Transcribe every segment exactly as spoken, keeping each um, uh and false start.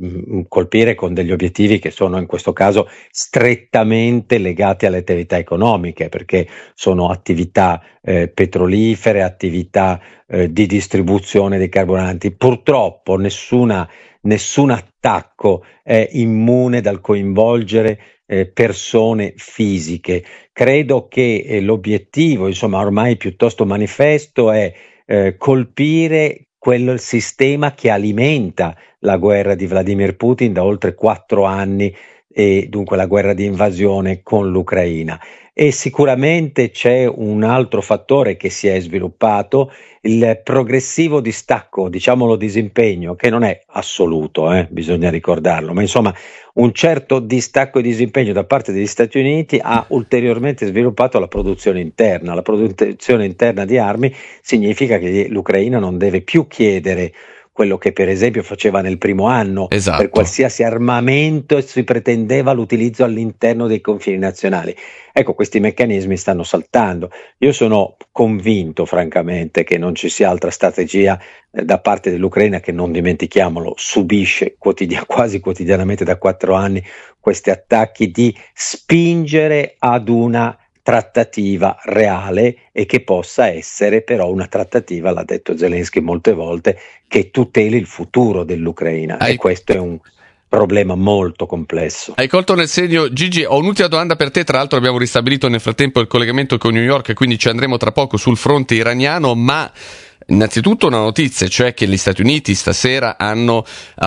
mh, colpire con degli obiettivi che sono in questo caso strettamente legati alle attività economiche, perché sono attività eh, petrolifere, attività eh, di distribuzione dei carburanti. Purtroppo nessuna, nessun attacco è immune dal coinvolgere eh, persone fisiche. Credo che eh, l'obiettivo, insomma, ormai piuttosto manifesto è eh, colpire quel sistema che alimenta la guerra di Vladimir Putin da oltre quattro anni, e dunque la guerra di invasione con l'Ucraina. E sicuramente c'è un altro fattore che si è sviluppato, il progressivo distacco, diciamolo disimpegno, che non è assoluto, eh, bisogna ricordarlo, ma insomma un certo distacco e disimpegno da parte degli Stati Uniti ha ulteriormente sviluppato la produzione interna. La produzione interna di armi significa che l'Ucraina non deve più chiedere quello che per esempio faceva nel primo anno, esatto, per qualsiasi armamento si pretendeva l'utilizzo all'interno dei confini nazionali. Ecco, questi meccanismi stanno saltando. Io sono convinto, francamente, che non ci sia altra strategia eh, da parte dell'Ucraina, che, non dimentichiamolo, subisce quotidia- quasi quotidianamente da quattro anni questi attacchi, di spingere ad una trattativa reale, e che possa essere però una trattativa, l'ha detto Zelensky molte volte, che tuteli il futuro dell'Ucraina. Hai... e questo è un problema molto complesso. Hai colto nel segno. Gigi, ho un'ultima domanda per te. Tra l'altro abbiamo ristabilito nel frattempo il collegamento con New York, quindi ci andremo tra poco sul fronte iraniano, ma innanzitutto una notizia, cioè che gli Stati Uniti stasera hanno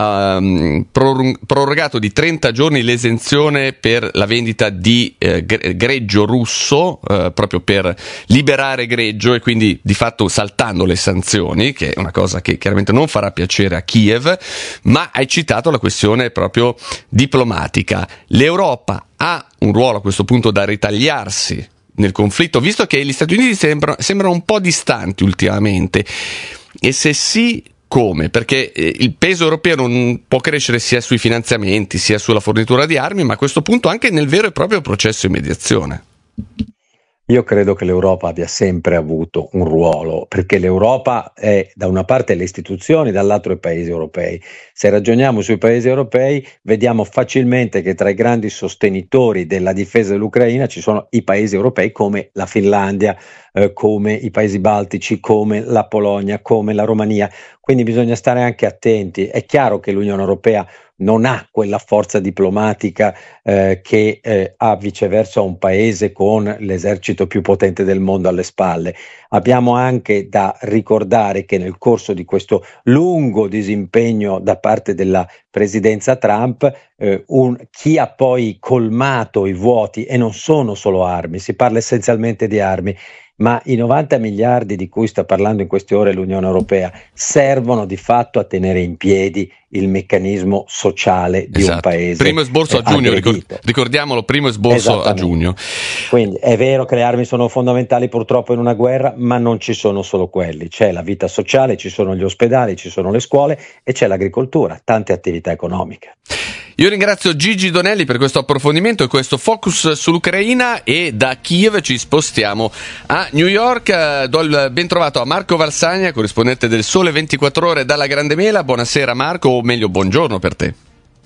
um, prorogato di trenta giorni l'esenzione per la vendita di eh, greggio russo, eh, proprio per liberare greggio, e quindi di fatto saltando le sanzioni, che è una cosa che chiaramente non farà piacere a Kiev. Ma hai citato la questione proprio diplomatica. L'Europa ha un ruolo a questo punto da ritagliarsi nel conflitto, visto che gli Stati Uniti sembrano, sembrano un po' distanti ultimamente, e se sì, come? Perché il peso europeo non può crescere sia sui finanziamenti sia sulla fornitura di armi, ma a questo punto anche nel vero e proprio processo di mediazione. Io credo che l'Europa abbia sempre avuto un ruolo, perché l'Europa è da una parte le istituzioni, dall'altro i paesi europei. Se ragioniamo sui paesi europei, vediamo facilmente che tra i grandi sostenitori della difesa dell'Ucraina ci sono i paesi europei come la Finlandia, eh, come i paesi baltici, come la Polonia, come la Romania. Quindi bisogna stare anche attenti. È chiaro che l'Unione Europea non ha quella forza diplomatica eh, che eh, ha viceversa un paese con l'esercito più potente del mondo alle spalle. Abbiamo anche da ricordare che nel corso di questo lungo disimpegno da parte della presidenza Trump, eh, un, chi ha poi colmato i vuoti, e non sono solo armi, si parla essenzialmente di armi, ma i novanta miliardi di cui sta parlando in queste ore l'Unione Europea servono di fatto a tenere in piedi il meccanismo sociale di esatto. un paese. Primo esborso eh, a giugno, ricord- ricordiamolo, primo esborso a giugno. Quindi è vero che le armi sono fondamentali purtroppo in una guerra, ma non ci sono solo quelli. C'è la vita sociale, ci sono gli ospedali, ci sono le scuole e c'è l'agricoltura, tante attività economiche. Io ringrazio Gigi Donelli per questo approfondimento e questo focus sull'Ucraina, e da Kiev ci spostiamo a New York. Do il ben trovato a Marco Valsagna, corrispondente del Sole ventiquattro Ore dalla Grande Mela. Buonasera Marco, o meglio buongiorno per te.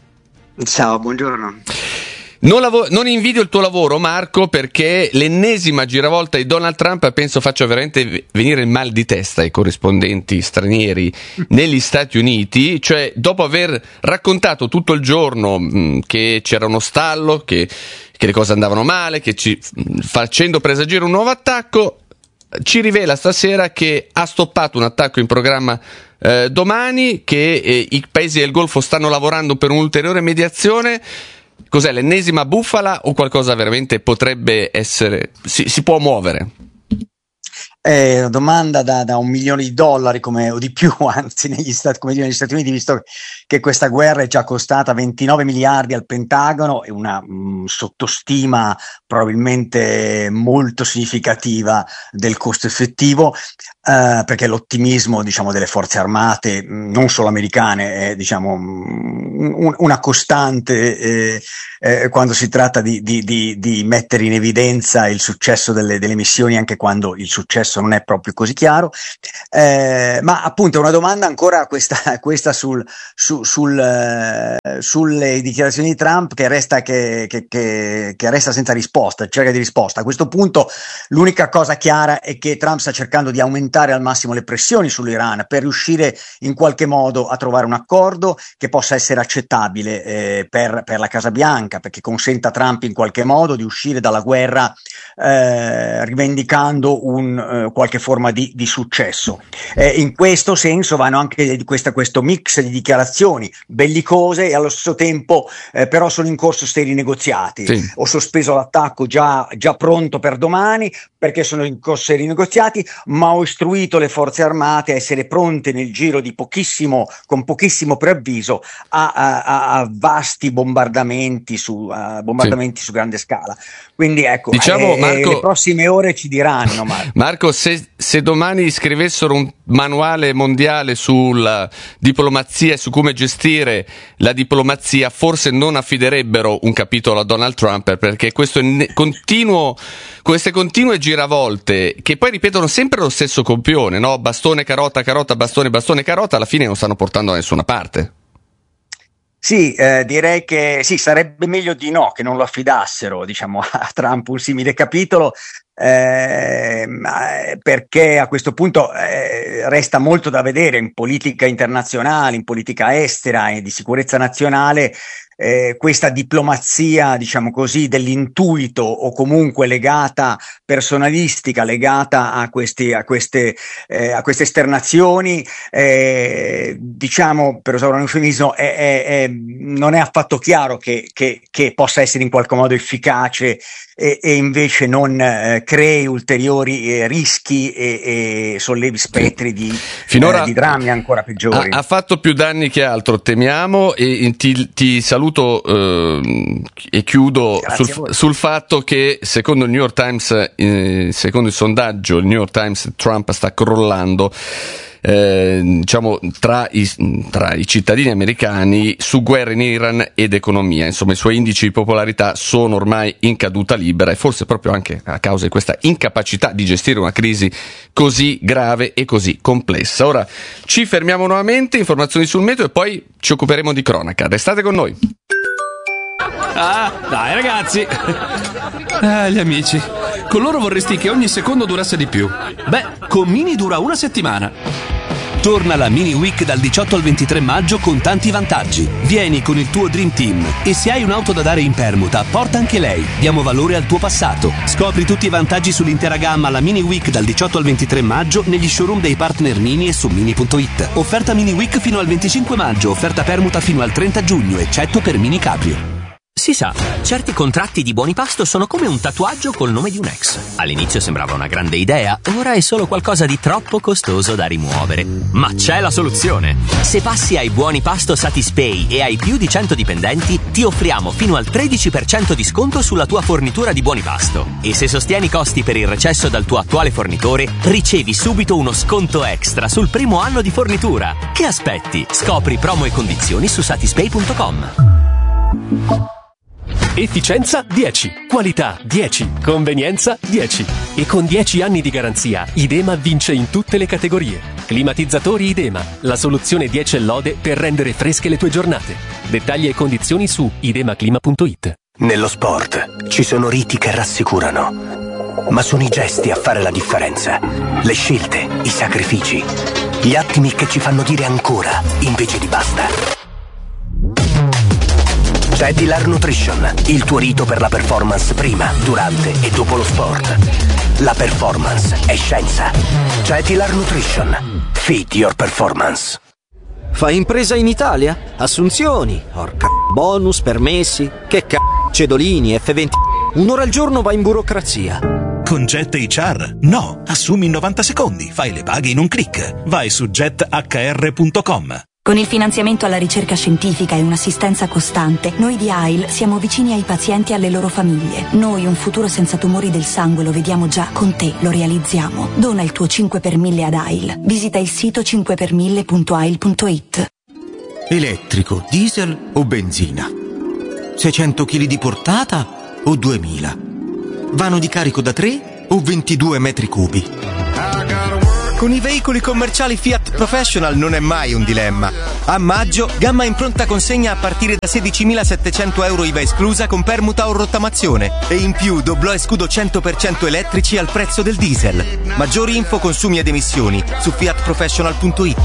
Ciao, buongiorno. Non, lav- non invidio il tuo lavoro, Marco, perché l'ennesima giravolta di Donald Trump penso faccia veramente venire il mal di testa ai corrispondenti stranieri negli Stati Uniti. Cioè, dopo aver raccontato tutto il giorno mh, che c'era uno stallo, che, che le cose andavano male, che ci, facendo presagire un nuovo attacco, ci rivela stasera che ha stoppato un attacco in programma eh, domani, che eh, i paesi del Golfo stanno lavorando per un'ulteriore mediazione. Cos'è, l'ennesima bufala o qualcosa veramente potrebbe essere, si, si può muovere? È una domanda da, da un milione di dollari come, o di più, anzi, negli Stati, come dire, negli Stati Uniti, visto che questa guerra è già costata ventinove miliardi al Pentagono, e una mh, sottostima probabilmente molto significativa del costo effettivo, eh, perché l'ottimismo, diciamo, delle forze armate, mh, non solo americane, è, diciamo, mh, un, una costante eh, eh, quando si tratta di, di, di, di mettere in evidenza il successo delle, delle missioni, anche quando il successo successo non è proprio così chiaro, eh, ma appunto una domanda ancora questa, questa sul, su, sul, eh, sulle dichiarazioni di Trump che resta, che, che, che, che resta senza risposta, cerca di risposta. A questo punto l'unica cosa chiara è che Trump sta cercando di aumentare al massimo le pressioni sull'Iran per riuscire in qualche modo a trovare un accordo che possa essere accettabile eh, per, per la Casa Bianca, perché consenta a Trump in qualche modo di uscire dalla guerra eh, rivendicando un, eh, qualche forma di, di successo. Eh, in questo senso vanno anche di questa, questo mix di dichiarazioni bellicose e allo stesso tempo eh, però sono in corso seri negoziati. Sì. Ho sospeso l'attacco già, già pronto per domani perché sono in corso seri negoziati, ma ho istruito le forze armate a essere pronte nel giro di pochissimo, con pochissimo preavviso a, a, a vasti bombardamenti su, a bombardamenti sì. su grande scala. Quindi ecco, diciamo, eh, Marco, le prossime ore ci diranno. Marco, Marco se, se domani scrivessero un manuale mondiale sulla diplomazia e su come gestire la diplomazia, forse non affiderebbero un capitolo a Donald Trump, perché questo è continuo, queste continue giravolte che poi ripetono sempre lo stesso copione, no? Bastone, carota, carota, bastone, bastone, carota, alla fine non stanno portando da nessuna parte. Sì, eh, direi che sì, sarebbe meglio di no, che non lo affidassero, diciamo, a Trump un simile capitolo, eh, perché a questo punto eh, resta molto da vedere in politica internazionale, in politica estera e di sicurezza nazionale. Eh, questa diplomazia, diciamo così, dell'intuito o comunque legata, personalistica, legata a questi, a queste, eh, a queste esternazioni, eh, diciamo, per usare un eufemismo, è, è, è, non è affatto chiaro che, che, che possa essere in qualche modo efficace e, e invece non eh, crei ulteriori eh, rischi e, e sollevi spettri di, finora eh, di drammi ancora peggiori. Ha, ha fatto più danni che altro, temiamo, e ti, ti saluto eh, e chiudo sul, sul fatto che secondo il New York Times, eh, secondo il sondaggio il New York Times, Trump sta crollando eh, diciamo tra i, tra i cittadini americani su guerra in Iran ed economia. Insomma, i suoi indici di popolarità sono ormai in caduta libera, e forse proprio anche a causa di questa incapacità di gestire una crisi così grave e così complessa. Ora ci fermiamo nuovamente, informazioni sul meteo e poi ci occuperemo di cronaca. Restate con noi. Ah, dai ragazzi. Ah, gli amici. Con loro vorresti che ogni secondo durasse di più. Beh, con Mini dura una settimana. Torna la Mini Week dal diciotto al ventitré maggio con tanti vantaggi. Vieni con il tuo Dream Team e se hai un'auto da dare in permuta, porta anche lei. Diamo valore al tuo passato. Scopri tutti i vantaggi sull'intera gamma alla Mini Week dal diciotto al ventitré maggio negli showroom dei partner Mini e su Mini punto it. Offerta Mini Week fino al venticinque maggio, offerta permuta fino al trenta giugno, eccetto per Mini Caprio. Si sa, certi contratti di Buonipasto sono come un tatuaggio col nome di un ex. All'inizio sembrava una grande idea, ora è solo qualcosa di troppo costoso da rimuovere. Ma c'è la soluzione! Se passi ai Buonipasto Satispay e hai più di cento dipendenti, ti offriamo fino al tredici per cento di sconto sulla tua fornitura di Buonipasto. E se sostieni i costi per il recesso dal tuo attuale fornitore, ricevi subito uno sconto extra sul primo anno di fornitura. Che aspetti? Scopri promo e condizioni su satispay punto com. Efficienza dieci, qualità dieci, convenienza dieci. E con dieci anni di garanzia, Idema vince in tutte le categorie. Climatizzatori Idema, la soluzione dieci e lode per rendere fresche le tue giornate. Dettagli e condizioni su idemaclima punto it. Nello sport ci sono riti che rassicurano, ma sono i gesti a fare la differenza. Le scelte, i sacrifici, gli attimi che ci fanno dire ancora invece di basta. Cetilar Nutrition, il tuo rito per la performance prima, durante e dopo lo sport. La performance è scienza. Cetilar Nutrition. Fit your performance. Fai impresa in Italia? Assunzioni, orca bonus, permessi, che c***, cedolini, effe venti. Un'ora al giorno va in burocrazia. Con Jet acca erre? No, assumi in novanta secondi, fai le paghe in un click. Vai su jet acca erre punto com. Con il finanziamento alla ricerca scientifica e un'assistenza costante, noi di A I L siamo vicini ai pazienti e alle loro famiglie. Noi un futuro senza tumori del sangue lo vediamo già, con te lo realizziamo. Dona il tuo cinque per mille ad A I L. Visita il sito cinque per mille punto a i l punto it. Elettrico, diesel o benzina? seicento chili di portata o duemila? Vano di carico da tre o ventidue metri cubi? Con i veicoli commerciali Fiat Professional non è mai un dilemma. A maggio, gamma in pronta consegna a partire da sedicimilasettecento euro I V A esclusa con permuta o rottamazione. E in più doblò e scudo cento per cento elettrici al prezzo del diesel. Maggiori info, consumi ed emissioni su fiat professional punto it.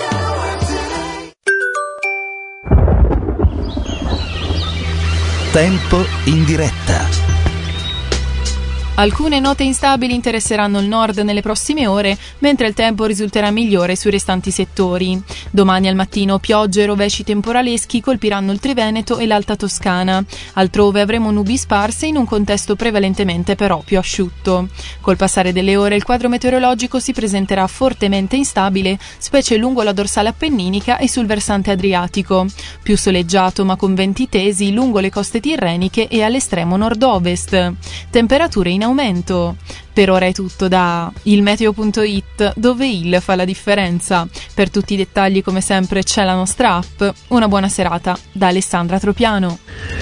Tempo in diretta. Alcune note instabili interesseranno il nord nelle prossime ore, mentre il tempo risulterà migliore sui restanti settori. Domani al mattino piogge e rovesci temporaleschi colpiranno il Triveneto e l'Alta Toscana. Altrove avremo nubi sparse in un contesto prevalentemente però più asciutto. Col passare delle ore il quadro meteorologico si presenterà fortemente instabile, specie lungo la dorsale appenninica e sul versante adriatico. Più soleggiato ma con venti tesi lungo le coste tirreniche e all'estremo nord-ovest. Temperature in aumento. Per ora è tutto da ilmeteo punto it, dove il fa la differenza. Per tutti i dettagli come sempre c'è la nostra app. Una buona serata da Alessandra Tropiano.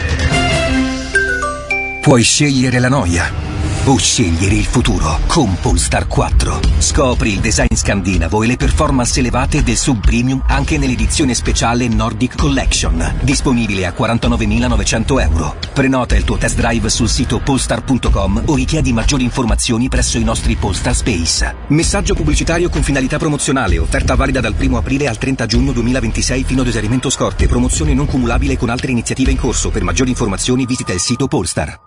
Puoi scegliere la noia o scegliere il futuro con Polestar quattro. Scopri il design scandinavo e le performance elevate del sub premium anche nell'edizione speciale Nordic Collection, disponibile a quarantanovemilanovecento euro. Prenota il tuo test drive sul sito polestar punto com o richiedi maggiori informazioni presso i nostri Polestar Space. Messaggio pubblicitario con finalità promozionale, offerta valida dal primo aprile al trenta giugno duemilaventisei fino ad esaurimento scorte, promozione non cumulabile con altre iniziative in corso. Per maggiori informazioni visita il sito Polestar.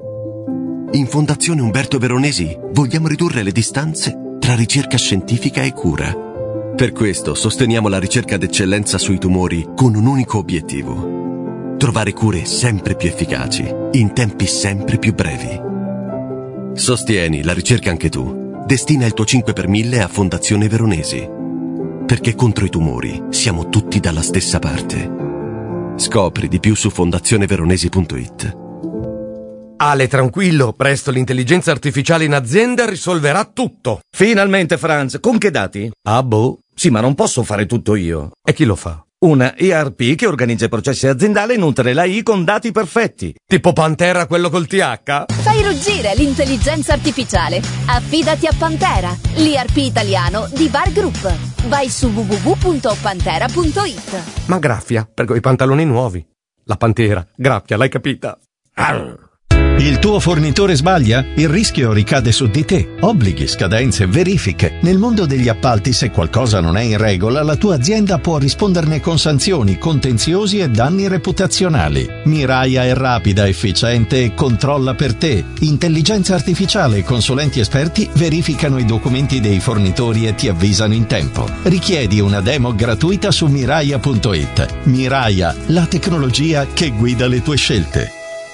In Fondazione Umberto Veronesi vogliamo ridurre le distanze tra ricerca scientifica e cura. Per questo sosteniamo la ricerca d'eccellenza sui tumori con un unico obiettivo: trovare cure sempre più efficaci, in tempi sempre più brevi. Sostieni la ricerca anche tu. Destina il tuo cinque per mille a Fondazione Veronesi. Perché contro i tumori siamo tutti dalla stessa parte. Scopri di più su fondazione veronesi punto it. Ale, tranquillo, presto l'intelligenza artificiale in azienda risolverà tutto. Finalmente, Franz, con che dati? Ah, boh. Sì, ma non posso fare tutto io. E chi lo fa? Una E R P che organizza i processi aziendali e nutre l'A I con dati perfetti. Tipo Pantera, quello col T H? Fai ruggire l'intelligenza artificiale. Affidati a Pantera, l'I R P italiano di Bar Group. Vai su w w w punto pantera punto it. Ma graffia, per quei pantaloni nuovi. La Pantera, graffia, l'hai capita? Arr. Il tuo fornitore sbaglia? Il rischio ricade su di te. Obblighi, scadenze, verifiche. Nel mondo degli appalti, se qualcosa non è in regola, la tua azienda può risponderne con sanzioni, contenziosi e danni reputazionali. Miraia è rapida, efficiente e controlla per te. Intelligenza artificiale e consulenti esperti verificano i documenti dei fornitori e ti avvisano in tempo. Richiedi una demo gratuita su miraia punto it. Miraia, la tecnologia che guida le tue scelte.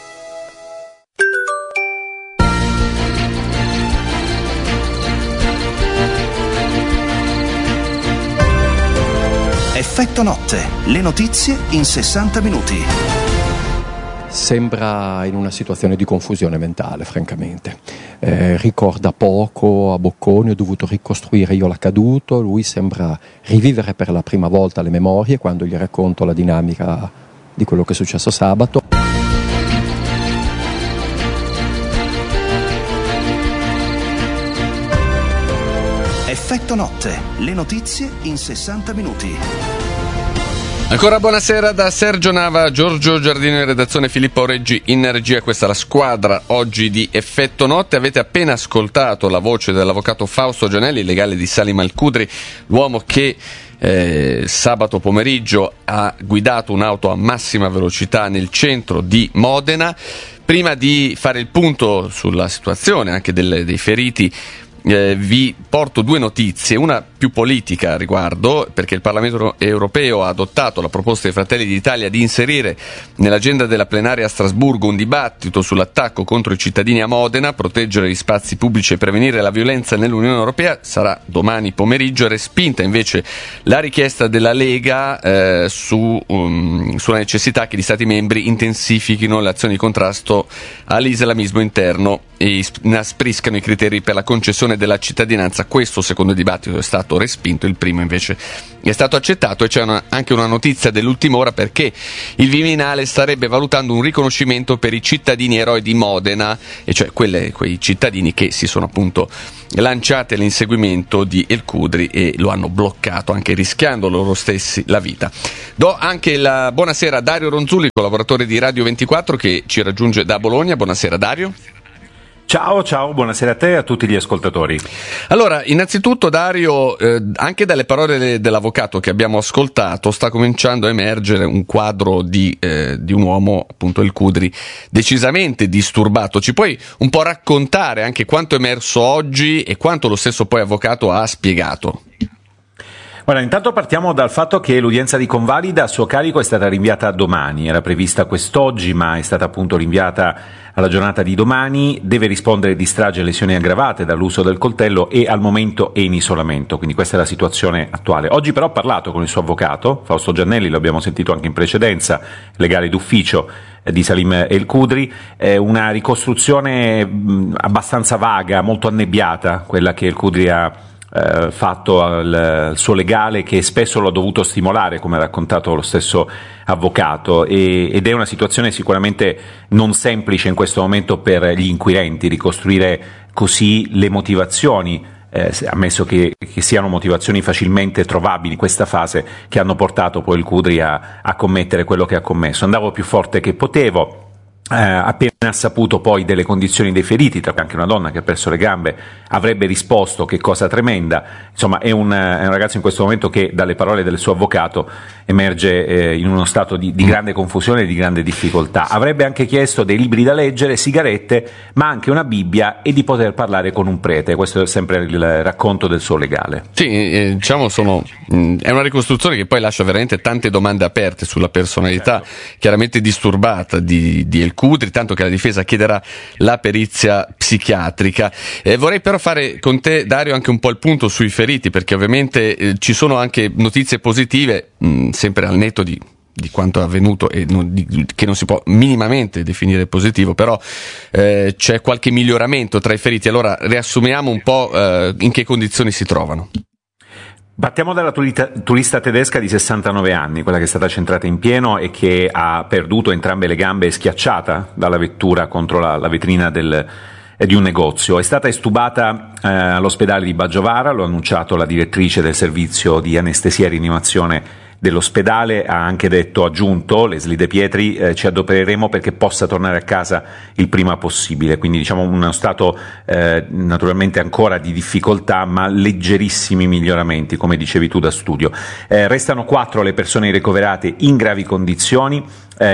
Effetto notte, le notizie in sessanta minuti. Sembra in una situazione di confusione mentale, francamente. Eh, ricorda poco, a Bocconi ho dovuto ricostruire io l'accaduto, lui sembra rivivere per la prima volta le memorie quando gli racconto la dinamica di quello che è successo sabato. Effetto notte, le notizie in sessanta minuti. Ancora buonasera da Sergio Nava, Giorgio Giardino in redazione, Filippo Reggi in regia. Questa è la squadra oggi di Effetto Notte. Avete appena ascoltato la voce dell'avvocato Fausto Gianelli, legale di Salim Al-Qudri, l'uomo che eh, sabato pomeriggio ha guidato un'auto a massima velocità nel centro di Modena. Prima di fare il punto sulla situazione anche delle, dei feriti, Eh, vi porto due notizie, una più politica a riguardo, perché il Parlamento europeo ha adottato la proposta dei Fratelli d'Italia di inserire nell'agenda della plenaria a Strasburgo un dibattito sull'attacco contro i cittadini a Modena, proteggere gli spazi pubblici e prevenire la violenza nell'Unione Europea. Sarà domani pomeriggio. È respinta invece la richiesta della Lega eh, su, um, sulla necessità che gli Stati membri intensifichino le azioni di contrasto all'islamismo interno e inaspriscano i criteri per la concessione della cittadinanza. Questo, secondo il dibattito, è stato stato respinto, il primo invece è stato accettato. E c'è una, anche una notizia dell'ultima ora, perché il Viminale starebbe valutando un riconoscimento per i cittadini eroi di Modena, e cioè quelle, quei cittadini che si sono appunto lanciati all'inseguimento di El Khudri e lo hanno bloccato, anche rischiando loro stessi la vita. Do anche la buonasera a Dario Ronzulli, collaboratore di Radio ventiquattro, che ci raggiunge da Bologna. Buonasera Dario. Ciao, ciao, buonasera a te e a tutti gli ascoltatori. Allora, innanzitutto Dario, eh, anche dalle parole dell'avvocato che abbiamo ascoltato sta cominciando a emergere un quadro di, eh, di un uomo, appunto El Khudri, decisamente disturbato. Ci puoi un po' raccontare anche quanto è emerso oggi e quanto lo stesso poi avvocato ha spiegato? Guarda, intanto partiamo dal fatto che l'udienza di convalida a suo carico è stata rinviata a domani, era prevista quest'oggi ma è stata appunto rinviata alla giornata di domani. Deve rispondere di strage e lesioni aggravate dall'uso del coltello e al momento è in isolamento, quindi questa è la situazione attuale. Oggi però ho parlato con il suo avvocato, Fausto Giannelli, lo abbiamo sentito anche in precedenza, legale d'ufficio di Salim El Khudri, è una ricostruzione mh, abbastanza vaga, molto annebbiata, quella che El Khudri ha Eh, fatto al, al suo legale, che spesso lo ha dovuto stimolare, come ha raccontato lo stesso avvocato, e, ed è una situazione sicuramente non semplice in questo momento per gli inquirenti ricostruire così le motivazioni, eh, ammesso che, che siano motivazioni facilmente trovabili in questa fase, che hanno portato poi El Khudri a, a commettere quello che ha commesso. Andavo più forte che potevo. Eh, appena saputo poi delle condizioni dei feriti, tra cui anche una donna che ha perso le gambe, avrebbe risposto: che cosa tremenda. Insomma, è un, è un ragazzo in questo momento che dalle parole del suo avvocato emerge eh, in uno stato di, di grande confusione e di grande difficoltà. Avrebbe anche chiesto dei libri da leggere, sigarette, ma anche una Bibbia e di poter parlare con un prete. Questo è sempre il racconto del suo legale. Sì, eh, diciamo sono mh, è una ricostruzione che poi lascia veramente tante domande aperte sulla personalità, certo, chiaramente disturbata di, di El Khudri, tanto che la difesa chiederà la perizia psichiatrica. Eh, vorrei però fare con te, Dario, anche un po' il punto sui feriti, perché ovviamente eh, ci sono anche notizie positive, mh, sempre al netto di di quanto è avvenuto e non, di, che non si può minimamente definire positivo, però eh, c'è qualche miglioramento tra i feriti. Allora riassumiamo un po' eh, in che condizioni si trovano. Partiamo dalla turista, turista tedesca di sessantanove anni, quella che è stata centrata in pieno e che ha perduto entrambe le gambe, schiacciata dalla vettura contro la, la vetrina del, eh, di un negozio. È stata estubata eh, all'ospedale di Baggiovara, lo ha annunciato la direttrice del servizio di anestesia e rianimazione dell'ospedale. Ha anche detto, aggiunto, Leslie De Pietri, eh, ci adopereremo perché possa tornare a casa il prima possibile. Quindi diciamo uno stato eh, naturalmente ancora di difficoltà, ma leggerissimi miglioramenti, come dicevi tu da studio. Eh, restano quattro le persone ricoverate in gravi condizioni. Eh,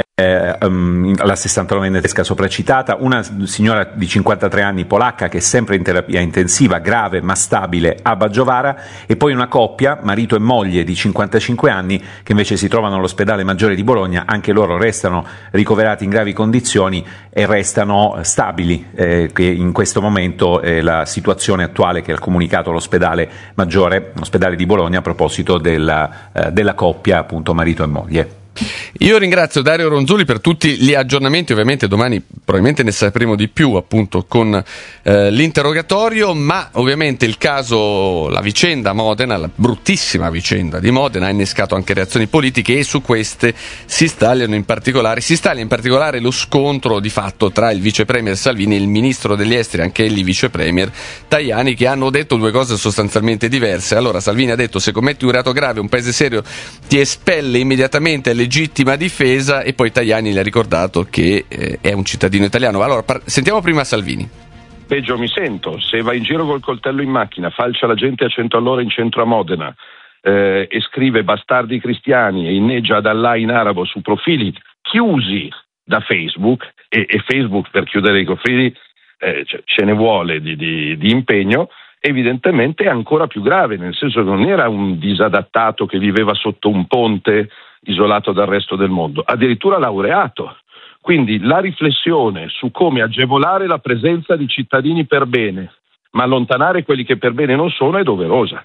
um, la sessantanovenne tedesca sopracitata, una signora di cinquantatré anni polacca che è sempre in terapia intensiva grave ma stabile a Baggiovara, e poi una coppia, marito e moglie di cinquantacinque anni, che invece si trovano all'ospedale Maggiore di Bologna. Anche loro restano ricoverati in gravi condizioni e restano stabili, eh, che in questo momento è la situazione attuale che ha comunicato l'ospedale Maggiore, l'ospedale di Bologna, a proposito della, eh, della coppia, appunto marito e moglie. Io ringrazio Dario Ronzulli per tutti gli aggiornamenti. Ovviamente domani probabilmente ne sapremo di più, appunto, con eh, l'interrogatorio, ma ovviamente il caso, la vicenda Modena, la bruttissima vicenda di Modena, ha innescato anche reazioni politiche, e su queste si stagliano in particolare si staglia in particolare lo scontro di fatto tra il vice premier Salvini e il ministro degli esteri, anche egli vice premier, Tajani, che hanno detto due cose sostanzialmente diverse. Allora Salvini ha detto: se commetti un reato grave un paese serio ti espelle immediatamente alle legittima difesa, e poi Tajani le ha ricordato che eh, è un cittadino italiano. Allora par- sentiamo prima Salvini. Peggio mi sento se va in giro col coltello in macchina, falcia la gente a cento all'ora in centro a Modena, eh, e scrive bastardi cristiani e inneggia ad Allah in arabo su profili chiusi da Facebook, e, e Facebook per chiudere i profili eh, cioè, ce ne vuole di, di, di impegno. Evidentemente è ancora più grave, nel senso che non era un disadattato che viveva sotto un ponte isolato dal resto del mondo, addirittura laureato. Quindi la riflessione su come agevolare la presenza di cittadini per bene, ma allontanare quelli che per bene non sono, è doverosa.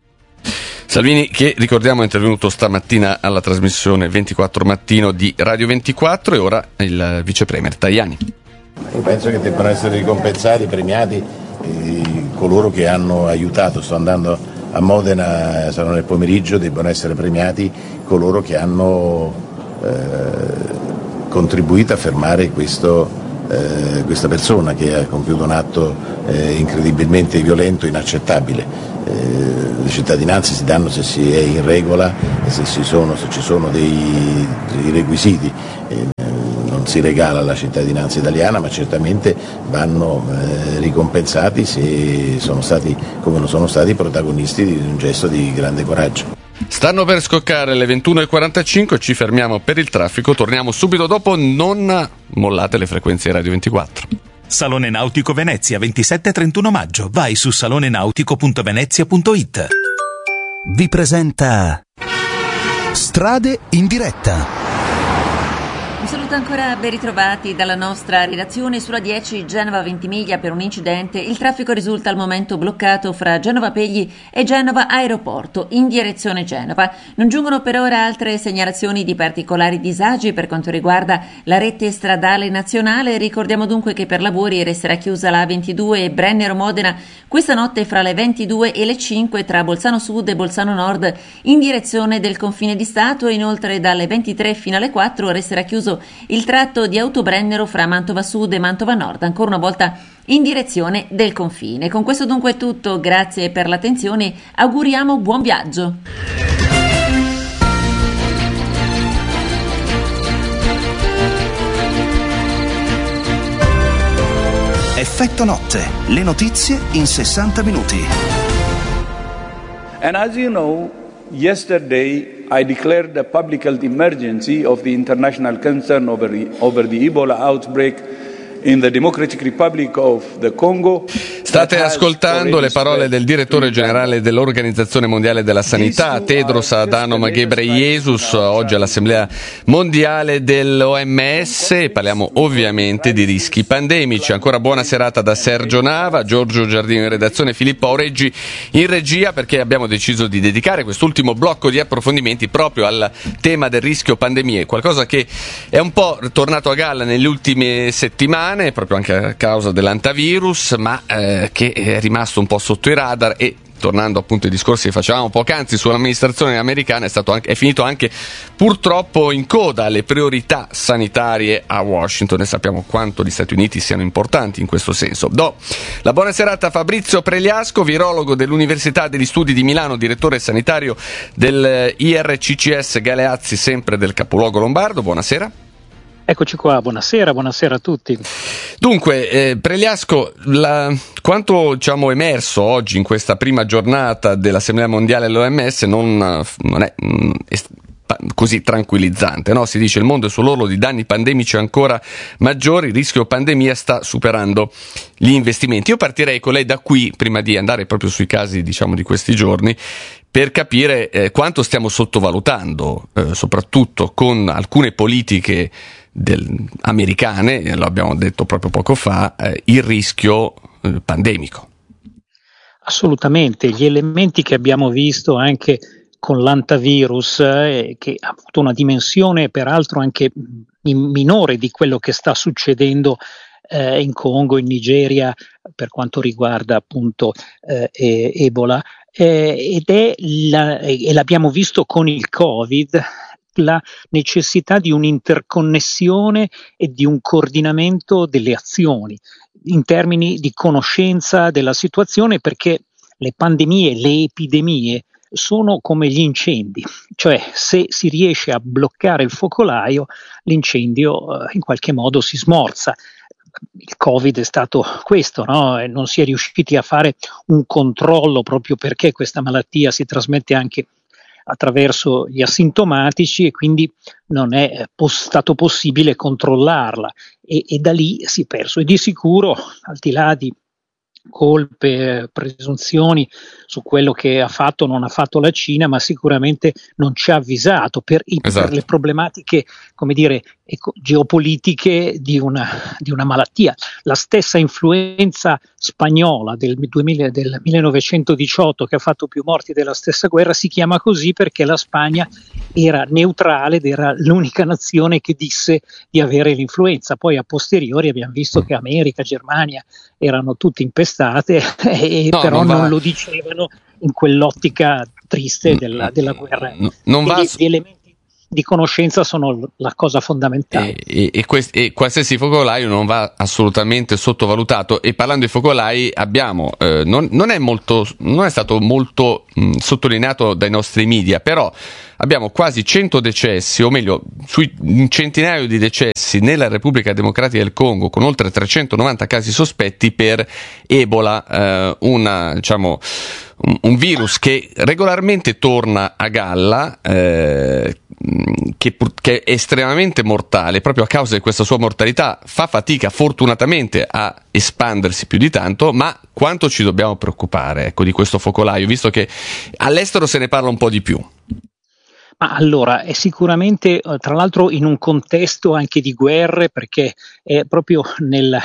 Salvini, che ricordiamo è intervenuto stamattina alla trasmissione ventiquattro Mattino di Radio ventiquattro, e ora il vice premier Tajani. Io penso che debbano essere ricompensati, premiati eh, coloro che hanno aiutato. Sto andando a Modena sarò nel pomeriggio, debbono essere premiati coloro che hanno eh, contribuito a fermare questo, eh, questa persona che ha compiuto un atto eh, incredibilmente violento, inaccettabile. Eh, le cittadinanze si danno se si è in regola e se, si sono, se ci sono dei, dei requisiti. Eh, non si regala la cittadinanza italiana, ma certamente vanno eh, ricompensati se sono stati, come non sono stati, protagonisti di un gesto di grande coraggio. Stanno per scoccare le ventuno e quarantacinque, ci fermiamo per il traffico, torniamo subito dopo, non mollate le frequenze di Radio ventiquattro. Salone Nautico Venezia, ventisette e trentuno maggio. Vai su salonenautico punto venezia punto it. Vi presenta Strade in diretta. Un saluto ancora, ben ritrovati dalla nostra redazione. Sulla dieci Genova-Ventimiglia per un incidente. Il traffico risulta al momento bloccato fra Genova Pegli e Genova Aeroporto in direzione Genova. Non giungono per ora altre segnalazioni di particolari disagi per quanto riguarda la rete stradale nazionale. Ricordiamo dunque che per lavori resterà chiusa la A ventidue Brennero-Modena questa notte fra le ventidue e le cinque tra Bolzano Sud e Bolzano Nord in direzione del confine di Stato. Inoltre dalle ventitré fino alle quattro resterà chiuso il tratto di Autobrennero fra Mantova Sud e Mantova Nord, ancora una volta in direzione del confine. Con questo dunque è tutto, grazie per l'attenzione, auguriamo buon viaggio. Effetto notte, le notizie in sessanta minuti. And as you know, yesterday I declared a public health emergency of the international concern over the, over the Ebola outbreak in the Democratic Republic of the Congo. State ascoltando le parole del direttore generale dell'Organizzazione Mondiale della Sanità, Tedros Adhanom Ghebreyesus, oggi all'Assemblea Mondiale dell'O M S. Parliamo ovviamente di rischi pandemici. Ancora buona serata da Sergio Nava, Giorgio Giardino in redazione, Filippo Aureggi in regia, perché abbiamo deciso di dedicare quest'ultimo blocco di approfondimenti proprio al tema del rischio pandemie, qualcosa che è un po' tornato a galla nelle ultime settimane, proprio anche a causa dell'antivirus, ma eh, che è rimasto un po' sotto i radar e, tornando appunto ai discorsi che facevamo poc'anzi sull'amministrazione americana, è, stato anche, è finito anche purtroppo in coda alle priorità sanitarie a Washington, e sappiamo quanto gli Stati Uniti siano importanti in questo senso. Do la buona serata a Fabrizio Pregliasco, virologo dell'Università degli Studi di Milano, direttore sanitario del I R C C S Galeazzi, sempre del capoluogo lombardo. Buonasera. Eccoci qua, buonasera, buonasera a tutti. Dunque, eh, Pregliasco, la, quanto diciamo emerso oggi in questa prima giornata dell'Assemblea Mondiale dell'O M S non, non è, è così tranquillizzante, no? Si dice il mondo è sull'orlo di danni pandemici ancora maggiori, il rischio pandemia sta superando gli investimenti. Io partirei con lei da qui, prima di andare proprio sui casi diciamo di questi giorni, per capire eh, quanto stiamo sottovalutando, eh, soprattutto con alcune politiche del, americane, lo abbiamo detto proprio poco fa, eh, il rischio eh, pandemico. Assolutamente, gli elementi che abbiamo visto anche con l'antivirus, eh, che ha avuto una dimensione peraltro anche minore di quello che sta succedendo eh, in Congo, in Nigeria, per quanto riguarda appunto eh, Ebola, eh, ed è la, e l'abbiamo visto con il Covid, la necessità di un'interconnessione e di un coordinamento delle azioni in termini di conoscenza della situazione, perché le pandemie, le epidemie sono come gli incendi, cioè se si riesce a bloccare il focolaio, l'incendio eh, in qualche modo si smorza. Il Covid è stato questo, no? E non si è riusciti a fare un controllo proprio perché questa malattia si trasmette anche attraverso gli asintomatici e quindi non è pos- stato possibile controllarla e, e da lì si è perso. E di sicuro, al di là di colpe, presunzioni su quello che ha fatto o non ha fatto la Cina, ma sicuramente non ci ha avvisato per, i, esatto. per le problematiche, come dire, eco, geopolitiche di una, di una malattia. La stessa influenza spagnola del, duemila, del millenovecentodiciotto, che ha fatto più morti della stessa guerra, si chiama così perché la Spagna era neutrale ed era l'unica nazione che disse di avere l'influenza. Poi a posteriori abbiamo visto che America, Germania erano tutte impestate, e no, però non, non va... lo dicevano in quell'ottica triste della, della guerra. No, non va gli elementi di conoscenza sono la cosa fondamentale. E, e, e, quest- e qualsiasi focolaio non va assolutamente sottovalutato. E parlando di focolai, abbiamo eh, non, non è molto non è stato molto mh, sottolineato dai nostri media, però abbiamo quasi cento decessi, o meglio sui un centinaio di decessi nella Repubblica Democratica del Congo, con oltre trecentonovanta casi sospetti per Ebola, eh, una diciamo un virus che regolarmente torna a galla, eh, che, che è estremamente mortale. Proprio a causa di questa sua mortalità fa fatica fortunatamente a espandersi più di tanto. Ma quanto ci dobbiamo preoccupare, ecco, di questo focolaio, visto che all'estero se ne parla un po' di più? Ma allora, è sicuramente, tra l'altro, in un contesto anche di guerre, perché è proprio nel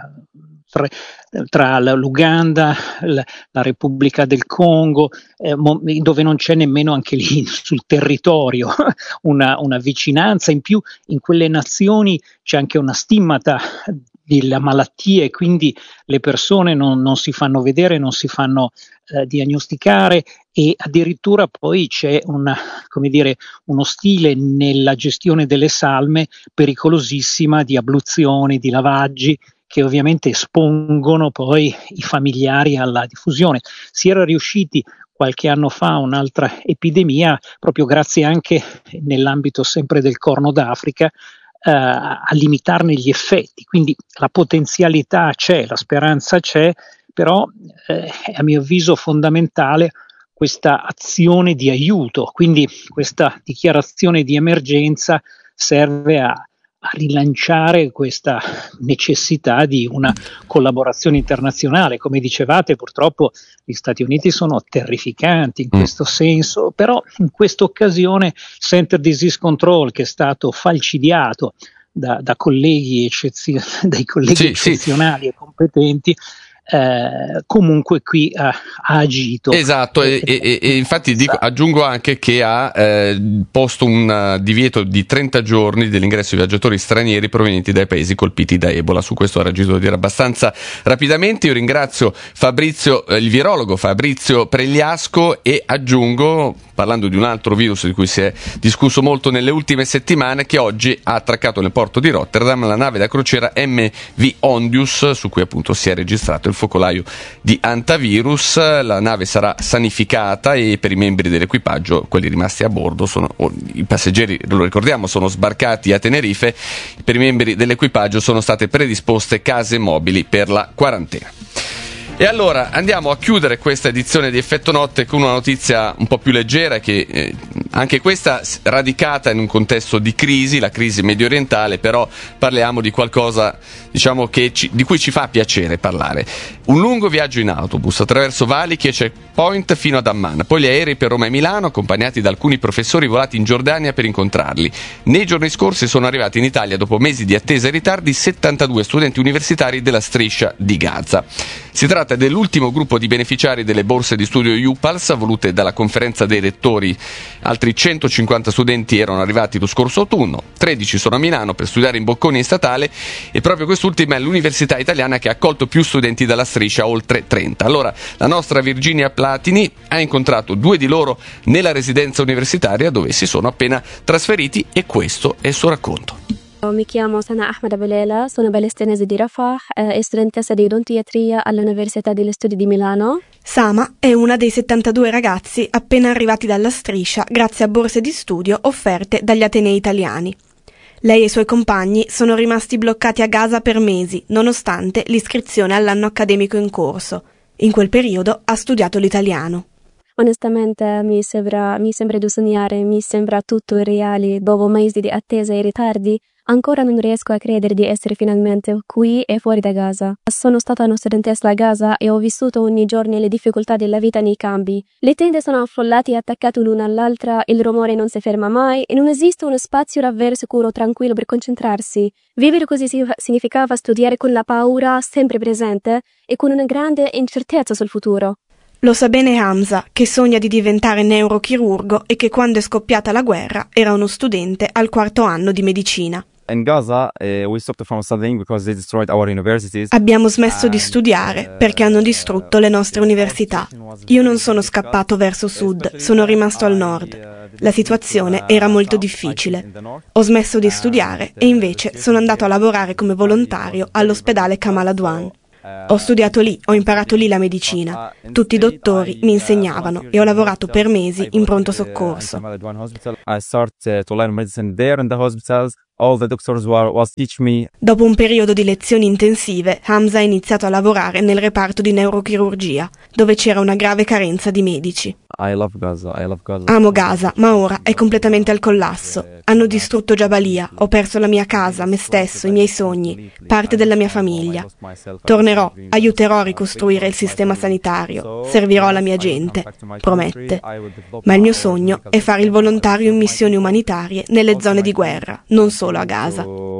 tra, tra l'Uganda, la, la Repubblica del Congo, eh, dove non c'è nemmeno anche lì sul territorio una, una vicinanza. In più, in quelle nazioni c'è anche una stimmata della malattia e quindi le persone non, non si fanno vedere, non si fanno eh, diagnosticare, e addirittura poi c'è una, come dire, uno stile nella gestione delle salme pericolosissima, di abluzioni, di lavaggi, che ovviamente espongono poi i familiari alla diffusione. Si era riusciti qualche anno fa a un'altra epidemia, proprio grazie anche nell'ambito sempre del Corno d'Africa, Uh, a limitarne gli effetti. Quindi la potenzialità c'è, la speranza c'è, però eh, è a mio avviso fondamentale questa azione di aiuto. Quindi questa dichiarazione di emergenza serve a, a rilanciare questa necessità di una collaborazione internazionale. Come dicevate, purtroppo gli Stati Uniti sono terrificanti in questo mm. senso, però in questa occasione il Center Disease Control, che è stato falcidiato da, da colleghi eccezio- dai colleghi sì, eccezionali sì. e competenti, Eh, comunque qui ha, ha agito. Esatto, e, e, e infatti dico, aggiungo anche che ha eh, posto un divieto di trenta giorni dell'ingresso di viaggiatori stranieri provenienti dai paesi colpiti da Ebola. Su questo ha raggiunto a dire abbastanza rapidamente. Io ringrazio Fabrizio, eh, il virologo Fabrizio Pregliasco, e aggiungo, parlando di un altro virus di cui si è discusso molto nelle ultime settimane, che oggi ha attraccato nel porto di Rotterdam la nave da crociera M V Ondius, su cui appunto si è registrato il focolaio di antivirus. La nave sarà sanificata e per i membri dell'equipaggio, quelli rimasti a bordo, sono, i passeggeri, lo ricordiamo, sono sbarcati a Tenerife. Per i membri dell'equipaggio sono state predisposte case mobili per la quarantena. E allora andiamo a chiudere questa edizione di Effetto Notte con una notizia un po' più leggera, che eh, anche questa radicata in un contesto di crisi, la crisi medio orientale, però parliamo di qualcosa, diciamo, che ci, di cui ci fa piacere parlare. Un lungo viaggio in autobus attraverso valichi e checkpoint fino ad Amman, poi gli aerei per Roma e Milano, accompagnati da alcuni professori volati in Giordania per incontrarli. Nei giorni scorsi sono arrivati in Italia, dopo mesi di attesa e ritardi, settantadue studenti universitari della striscia di Gaza. Si tratta dell'ultimo gruppo di beneficiari delle borse di studio U P A L S volute dalla conferenza dei rettori. Altri centocinquanta studenti erano arrivati lo scorso autunno, tredici sono a Milano per studiare in Bocconi in statale, e proprio quest'ultima è l'università italiana che ha accolto più studenti dalla striscia, oltre trenta. Allora la nostra Virginia Platini ha incontrato due di loro nella residenza universitaria dove si sono appena trasferiti, e questo è il suo racconto. Mi chiamo Sana Ahmed Abulela, sono palestinese di Rafah e studentessa di odontoiatria all'Università degli Studi di Milano. Sama è una dei settantadue ragazzi appena arrivati dalla striscia grazie a borse di studio offerte dagli atenei italiani. Lei e i suoi compagni sono rimasti bloccati a Gaza per mesi, nonostante l'iscrizione all'anno accademico in corso. In quel periodo ha studiato l'italiano. Onestamente mi sembra, mi sembra di sognare, mi sembra tutto irreale. Dopo mesi di attesa e ritardi, ancora non riesco a credere di essere finalmente qui e fuori da Gaza. Sono stata una studentessa a Gaza e ho vissuto ogni giorno le difficoltà della vita nei campi. Le tende sono affollate e attaccate l'una all'altra, il rumore non si ferma mai e non esiste uno spazio davvero sicuro o tranquillo per concentrarsi. Vivere così significava studiare con la paura sempre presente e con una grande incertezza sul futuro. Lo sa bene Hamza, che sogna di diventare neurochirurgo e che quando è scoppiata la guerra era uno studente al quarto anno di medicina. Abbiamo smesso di studiare perché hanno distrutto le nostre università. Io non sono scappato verso sud, sono rimasto al nord. La situazione era molto difficile. Ho smesso di studiare e invece sono andato a lavorare come volontario all'ospedale Kamal Adwan. Ho studiato lì, ho imparato lì la medicina. Tutti i dottori mi insegnavano e ho lavorato per mesi in pronto soccorso. Dopo un periodo di lezioni intensive, Hamza ha iniziato a lavorare nel reparto di neurochirurgia, dove c'era una grave carenza di medici. Amo Gaza, ma ora è completamente al collasso. Hanno distrutto Jabalia, ho perso la mia casa, me stesso, i miei sogni, parte della mia famiglia. Tornerò, aiuterò a ricostruire il sistema sanitario, servirò la mia gente, promette. Ma il mio sogno è fare il volontario in missioni umanitarie nelle zone di guerra, non solo a Gaza.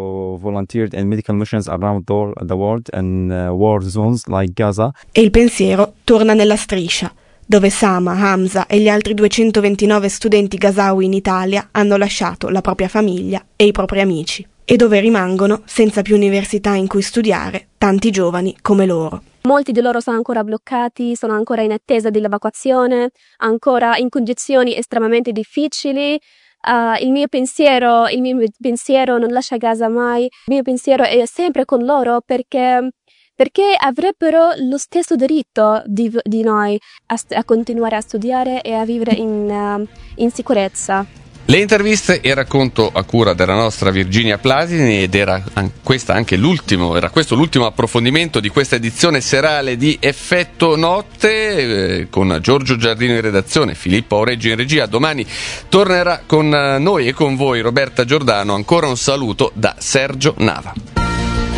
E il pensiero torna nella striscia, dove Sama, Hamza e gli altri duecentoventinove studenti gazawi in Italia hanno lasciato la propria famiglia e i propri amici, e dove rimangono, senza più università in cui studiare, tanti giovani come loro. Molti di loro sono ancora bloccati, sono ancora in attesa dell'evacuazione, ancora in condizioni estremamente difficili. Uh, il mio pensiero, il mio pensiero non lascia Gaza mai, il mio pensiero è sempre con loro perché, perché avrebbero lo stesso diritto di, di noi a, a continuare a studiare e a vivere in, uh, in sicurezza. Le interviste e racconto a cura della nostra Virginia Platini, ed era questa anche l'ultimo, era questo l'ultimo approfondimento di questa edizione serale di Effetto Notte, eh, con Giorgio Giardino in redazione, Filippo Aureggio in regia. Domani tornerà con noi e con voi Roberta Giordano. Ancora un saluto da Sergio Nava.